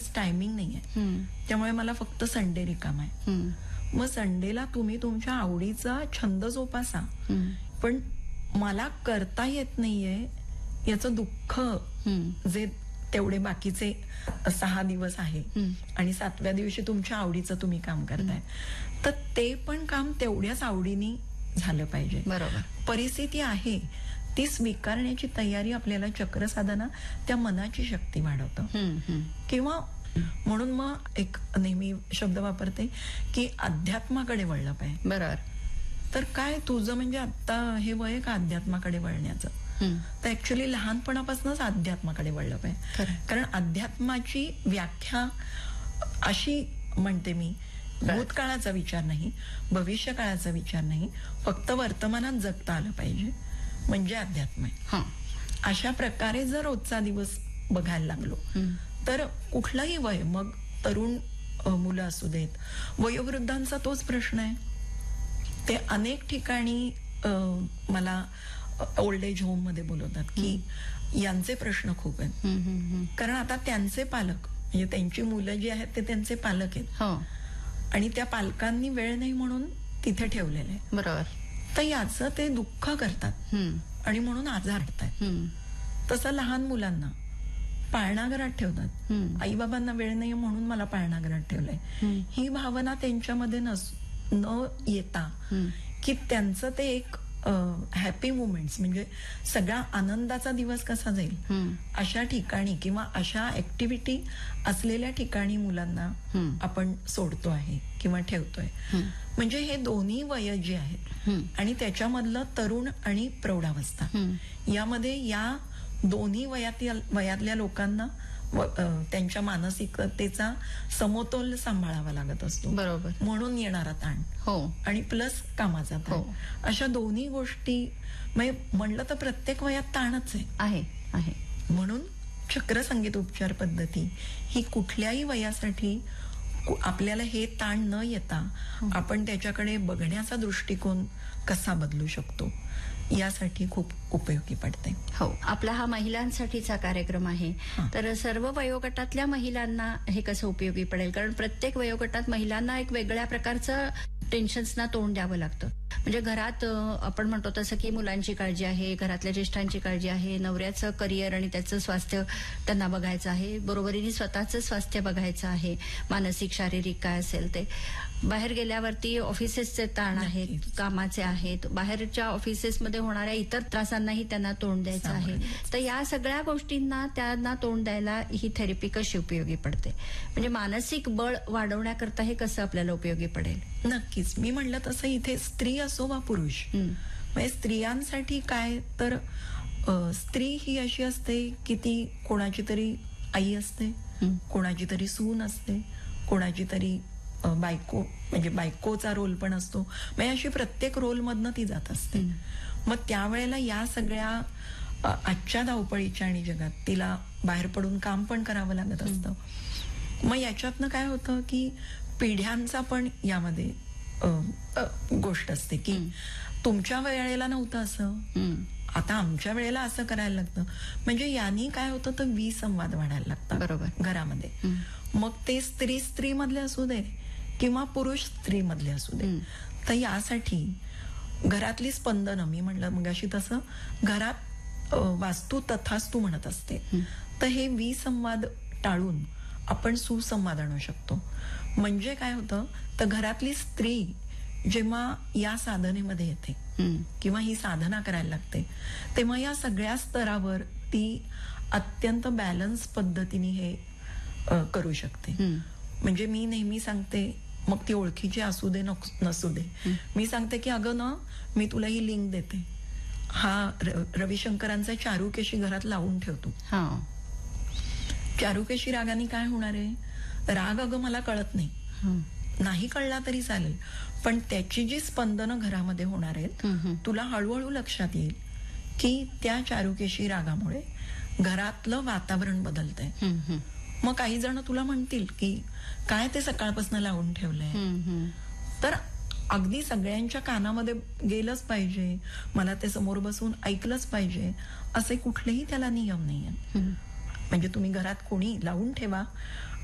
Timing नाहीये, त्यामुळे मला फक्त संडे रिकाम आहे. मग संडेला तुम्ही तुमच्या आवडीचा छंद जोपासा, पण मला करता येत नाहीये याचं दुःख जे तेवढे बाकीचे 6 दिवस आहे आणि 7व्या दिवशी तुमच्या आवडीचं तुम्ही काम करताय, तर ते पण काम तेवढ्याच आवडीने झालं पाहिजे. बरोबर. परिस्थिती आहे ती स्वीकारण्याची तयारी आपल्याला चक्रसाधना त्या मनाची शक्ती वाढवतं. किंवा म्हणून मग एक नेहमी शब्द वापरते की अध्यात्माकडे वळलं पाहिजे. बरोबर. तर काय तुझं म्हणजे आता हे वय का अध्यात्माकडे वळण्याचं? तर ऍक्च्युली लहानपणापासूनच अध्यात्माकडे वळलं पाहिजे. कारण अध्यात्माची व्याख्या अशी म्हणते मी, भूतकाळाचा विचार नाही, भविष्य काळाचा विचार नाही, फक्त वर्तमानात जगता आलं पाहिजे म्हणजे अध्यात्म आहे. अशा प्रकारे जर रोजचा दिवस बघायला लागलो तर कुठलंही वय, मग तरुण मुलं असू देत, वयोवृद्धांचा तोच प्रश्न आहे. ते अनेक ठिकाणी मला ओल्ड एज होम मध्ये बोलवतात की यांचे प्रश्न खूप आहेत. कारण आता त्यांचे पालक म्हणजे त्यांची मुलं जी आहेत ते त्यांचे पालक आहेत आणि त्या पालकांनी वेळ नाही म्हणून तिथे ठेवलेलं आहे. बरोबर. तर याचं ते दुःख करतात आणि म्हणून आजारतात. तसं लहान मुलांना पाळणाघरात ठेवतात. आई बाबांना वेळ नाही म्हणून मला पाळणाघरात ठेवलंय, ही भावना त्यांच्यामध्ये न येता की त्यांचं ते एक हॅपी मुमेंट्स म्हणजे सगळा आनंदाचा दिवस कसा जाईल अशा ठिकाणी किंवा अशा ऍक्टिव्हिटी असलेल्या ठिकाणी मुलांना आपण सोडतो आहे किंवा ठेवतोय. म्हणजे हे दोन्ही वय जे आहेत आणि त्याच्यामधलं तरुण आणि प्रौढावस्था, यामध्ये या दोन्ही वयातल्या लोकांना त्यांच्या मानसिकतेचा समतोल सांभाळावा लागत असतो. बरोबर. म्हणून येणारा ताण आणि प्लस कामाचा ताण, अशा दोन्ही गोष्टी म्हणलं तर प्रत्येक वयात ताणच आहे. म्हणून चक्र संगीत उपचार पद्धती ही कुठल्याही वयासाठी आपल्याला हे ताण न येता आपण त्याच्याकडे बघण्याचा दृष्टिकोन कसा बदलू शकतो यासाठी खूप उपयोगी पडते. हो. आपला हा महिलांसाठीचा कार्यक्रम आहे, तर सर्व वयोगटातल्या महिलांना हे कसं उपयोगी पडेल? कारण प्रत्येक वयोगटात महिलांना एक वेगळ्या प्रकारचं टेन्शन्सना तोंड द्यावं लागतं. म्हणजे घरात आपण म्हणतो तसं की मुलांची काळजी आहे, घरातल्या ज्येष्ठांची काळजी आहे, नवऱ्याचं करिअर आणि त्याचं स्वास्थ्य त्यांना बघायचं आहे, बरोबरीने स्वतःचं स्वास्थ्य बघायचं आहे, मानसिक शारीरिक काय असेल ते. बाहेर गेल्यावरती ऑफिसेसचे ताण आहेत, कामाचे आहेत, बाहेरच्या ऑफिसेसमध्ये होणाऱ्या इतर त्रासांनाही त्यांना तोंड द्यायचं आहे. तर या सगळ्या गोष्टींना त्यांना तोंड द्यायला ही थेरपी कशी उपयोगी पडते? म्हणजे मानसिक बळ वाढवण्याकरता हे कसं आपल्याला उपयोगी पडेल? नक्कीच. मी म्हणलं तसं इथे स्त्री असो वा पुरुष, म्हणजे स्त्रियांसाठी काय तर स्त्री ही अशी असते की ती कोणाची तरी आई असते, कोणाची तरी सून असते, कोणाची तरी बायको, म्हणजे बायकोचा रोल पण असतो. म्हणजे अशी प्रत्येक रोल मधनं ती जात असते. मग त्यावेळेला या सगळ्या आजच्या धावपळीच्या आणि जगात तिला बाहेर पडून काम पण करावं लागत असतं. मग याच्यातनं काय होतं की पिढ्यांचा पण यामध्ये गोष्ट असते की तुमच्या वेळेला नव्हतं असं, आता आमच्या वेळेला असं करायला लागतं. म्हणजे यांनी काय होतं तर विसंवाद वाढायला लागतात. बरोबर. घरामध्ये. मग ते स्त्री मधले असू दे किंवा पुरुष स्त्री मधले असू दे, तर यासाठी घरातली स्पंदनं, मी म्हणलं मगाशी तसं घरात वास्तू तथास्तू म्हणत असते, तर हे विसंवाद टाळून आपण सुसंवाद आणू शकतो. म्हणजे काय होतं तर घरातली स्त्री जेव्हा या साधनेमध्ये येते किंवा ही साधना करायला लागते, तेव्हा या सगळ्या स्तरावर ती अत्यंत बॅलन्स पद्धतीने हे करू शकते. म्हणजे मी नेहमी सांगते, मग ती ओळखीची असू दे नसू दे, मी सांगते की अगं ना, मी तुला ही लिंक देते, हा रविशंकरांचा चारुकेशी घरात लावून ठेवतो. चारुकेशी रागाने काय होणार आहे? राग अगं मला कळत नाही कळला तरी चालेल, पण त्याची जी स्पंदनं घरामध्ये होणार आहेत तुला हळूहळू लक्षात येईल की त्या चारुकेशी रागामुळे घरातलं वातावरण बदलतंय. मग काही जण तुला म्हणतील की काय ते सकाळपासून लावून ठेवलंय, तर अगदी सगळ्यांच्या कानामध्ये गेलंच पाहिजे, मला ते समोर बसून ऐकलंच पाहिजे असे कुठलेही त्याला नियम नाहीये. म्हणजे तुम्ही घरात कोणी लावून ठेवा,